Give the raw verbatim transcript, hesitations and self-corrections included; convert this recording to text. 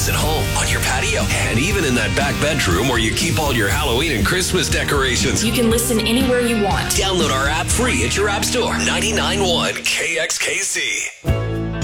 at home, on your patio, and even in that back bedroom where you keep all your Halloween and Christmas decorations. You can listen anywhere you want. Download our app free at your app store. ninety-nine point one K X K C.